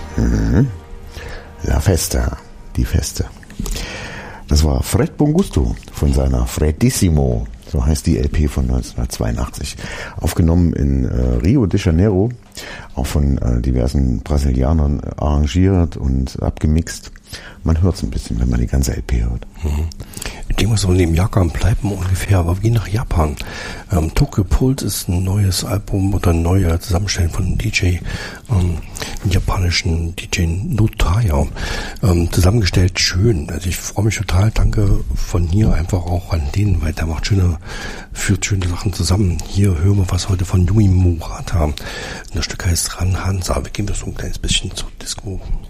La Festa, die Feste. Das war Fred Bongusto von seiner Fredissimo, so heißt die LP von 1982. Aufgenommen in Rio de Janeiro, auch von diversen Brasilianern arrangiert und abgemixt. Man hört es ein bisschen, wenn man die ganze LP hört. Ich denke mal, so neben Japan bleibt man ungefähr, aber wie nach Japan. Tokyo Pulse ist ein neues Album oder ein neuer Zusammenstellung von einem DJ, einem japanischen DJ Notaya. Zusammengestellt schön. Also ich freue mich total. Danke von hier einfach auch an den, weil der führt schöne Sachen zusammen. Hier hören wir was heute von Yumi Murata. Das Stück heißt Ran Hansa. Wir gehen das so ein kleines bisschen zur Disco.